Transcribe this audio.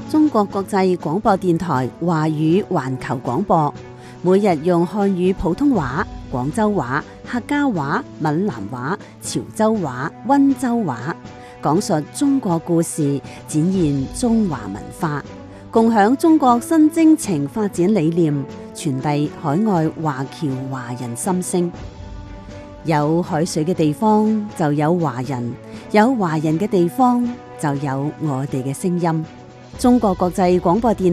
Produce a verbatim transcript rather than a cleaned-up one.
中國國際廣播電台華語環球廣播，每日用漢語普通話、廣州話、客家話、閩南話、潮州話、溫州話，講述中國故事，展現中華文化，共享中國新征程發展理念，傳遞海外華僑華人心聲。有海水嘅地方就有華人，有華人嘅地方就有我哋嘅聲音。中國國際廣播電